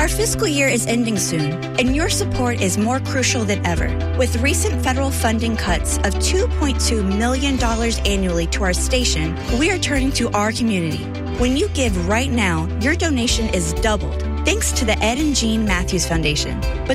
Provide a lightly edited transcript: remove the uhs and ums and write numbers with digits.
fiscal year is ending soon, and your support is more crucial than ever. With recent federal funding cuts of $2.2 million annually to our station, we are turning to our community. When you give right now, your donation is doubled, thanks to the Ed and Jean Matthews Foundation. But